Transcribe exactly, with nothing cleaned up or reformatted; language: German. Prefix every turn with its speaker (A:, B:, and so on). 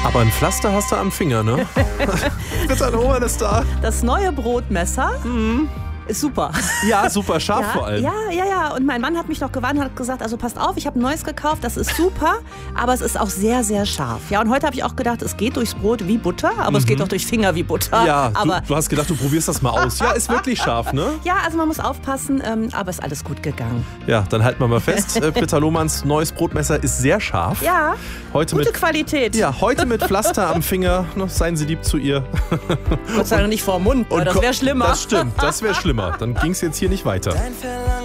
A: Aber ein Pflaster hast du am Finger, ne? Britta Lohmann ist da.
B: Das neue Brotmesser
A: Mhm.
B: ist super.
A: Ja, super scharf
B: Ja,
A: vor allem.
B: ja, ja, ja. Und mein Mann hat mich noch gewarnt und hat gesagt, also passt auf, ich habe ein neues gekauft, das ist super, aber es ist auch sehr, sehr scharf. Ja, und heute habe ich auch gedacht, es geht durchs Brot wie Butter, aber
A: Mhm.
B: es geht auch durch Finger wie Butter.
A: Ja,
B: aber
A: du, du hast gedacht, du probierst das mal aus. Ja, ist wirklich scharf, ne?
B: ja, also man muss aufpassen, ähm, aber ist alles gut gegangen.
A: Ja, dann halten wir mal fest. Äh, Britta Lohmanns neues Brotmesser ist sehr scharf.
B: Ja,
A: Heute
B: gute
A: mit,
B: Qualität.
A: ja, heute mit Pflaster am Finger. Ne, seien Sie lieb zu ihr.
B: Gott sei Dank nicht vor dem Mund,
A: Und
B: das
A: ko-
B: wäre schlimmer.
A: Das stimmt, das wäre schlimmer. Dann ging es jetzt hier nicht weiter.
C: Dein Verlangen